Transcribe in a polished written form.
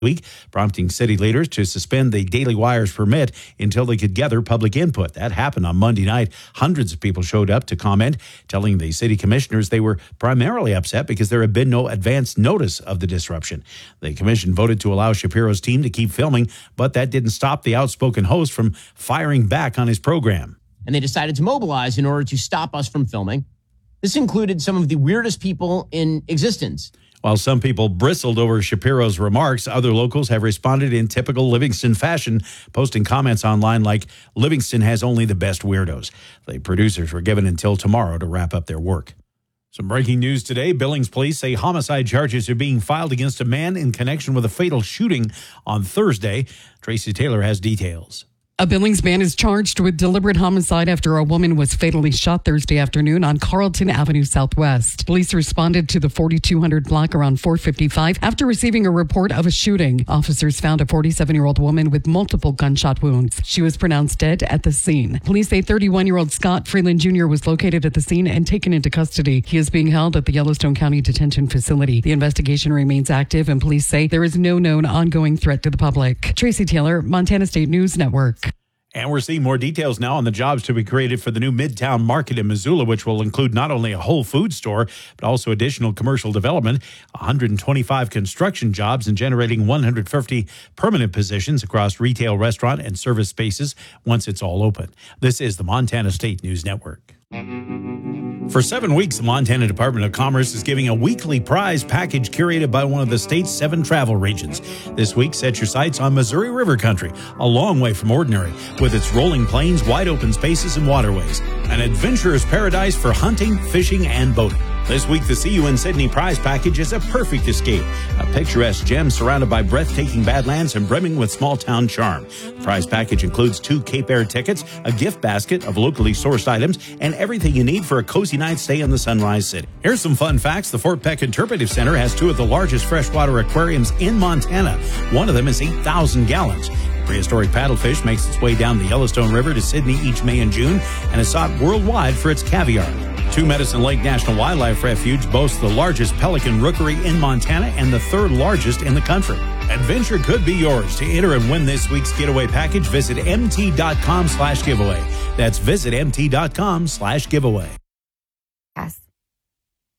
week, prompting city leaders to suspend the Daily Wire's permit until they could gather public input. That happened on Monday night. Hundreds of people showed up to comment, telling the city commissioners they were primarily upset because there had been no advance notice of the disruption. The commission voted to allow Shapiro's team to keep filming, but that didn't stop the outspoken host from firing back on his program. And they decided to mobilize in order to stop us from filming. This included some of the weirdest people in existence. While some people bristled over Shapiro's remarks, other locals have responded in typical Livingston fashion, posting comments online like, "Livingston has only the best weirdos." The producers were given until tomorrow to wrap up their work. Some breaking news today. Billings police say homicide charges are being filed against a man in connection with a fatal shooting on Thursday. Tracy Taylor has details. A Billings man is charged with deliberate homicide after a woman was fatally shot Thursday afternoon on Carlton Avenue Southwest. Police responded to the 4200 block around 4:55 after receiving a report of a shooting. Officers found a 47-year-old woman with multiple gunshot wounds. She was pronounced dead at the scene. Police say 31-year-old Scott Freeland Jr. was located at the scene and taken into custody. He is being held at the Yellowstone County Detention Facility. The investigation remains active, and police say there is no known ongoing threat to the public. Tracy Taylor, Montana State News Network. And we're seeing more details now on the jobs to be created for the new Midtown Market in Missoula, which will include not only a Whole Foods store, but also additional commercial development, 125 construction jobs, and generating 150 permanent positions across retail, restaurant, and service spaces once it's all open. This is the Montana State News Network. For 7 weeks, the Montana Department of Commerce is giving a weekly prize package curated by one of the state's 7 travel regions. This week, set your sights on Missouri River Country, a long way from ordinary, with its rolling plains, wide open spaces, and waterways. An adventurer's paradise for hunting, fishing, and boating. This week, the See You in Sydney prize package is a perfect escape. A picturesque gem surrounded by breathtaking badlands and brimming with small-town charm. The prize package includes 2 Cape Air tickets, a gift basket of locally sourced items, and everything you need for a cozy night's stay in the Sunrise City. Here's some fun facts. The Fort Peck Interpretive Center has 2 of the largest freshwater aquariums in Montana. One of them is 8,000 gallons. Prehistoric paddlefish makes its way down the Yellowstone River to Sydney each May and June and is sought worldwide for its caviar. 2 Medicine Lake National Wildlife Refuge boasts the largest pelican rookery in Montana and the 3rd largest in the country. Adventure could be yours. To enter and win this week's getaway package, visit mt.com/giveaway. That's visit mt.com/giveaway.